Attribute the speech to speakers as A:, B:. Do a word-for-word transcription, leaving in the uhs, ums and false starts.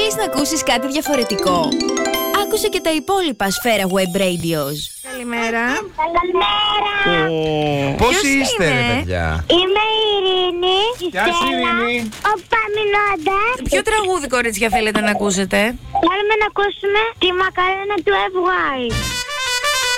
A: Θέλεις να ακούσεις κάτι διαφορετικό? Άκουσε και τα υπόλοιπα Σφαίρα Web Radios.
B: Καλημέρα.
C: Καλημέρα.
D: Oh. Πώς είστε, ρε παιδιά?
C: Είμαι η Ειρήνη.
D: Γεια σου, Ειρήνη.
C: Ο Παμινώντας.
B: Ποιο τραγούδι, κορίτσια, θέλετε να ακούσετε?
C: Θέλουμε να ακούσουμε τη Μακαρένα του F Y.